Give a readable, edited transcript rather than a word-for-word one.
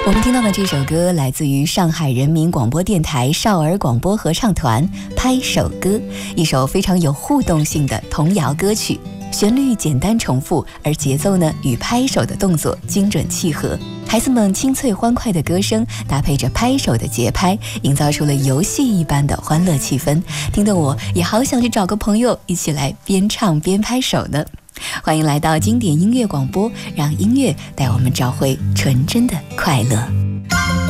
我们听到的这首歌来自于上海人民广播电台少儿广播合唱团《拍手歌》，一首非常有互动性的童谣歌曲，旋律简单重复，而节奏呢与拍手的动作精准契合。孩子们清脆欢快的歌声搭配着拍手的节拍，营造出了游戏一般的欢乐气氛，听得我也好想去找个朋友一起来边唱边拍手呢。欢迎来到经典音乐广播，让音乐带我们找回纯真的快乐。